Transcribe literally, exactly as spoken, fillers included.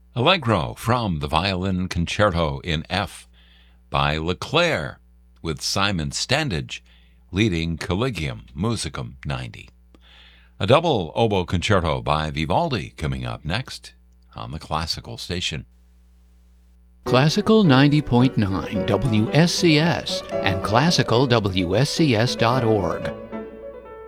Allegro from the Violin Concerto in F by Leclair with Simon Standage leading Collegium Musicum ninety. A double oboe concerto by Vivaldi coming up next on the Classical Station. Classical ninety point nine W S C S and classical W S C S dot org.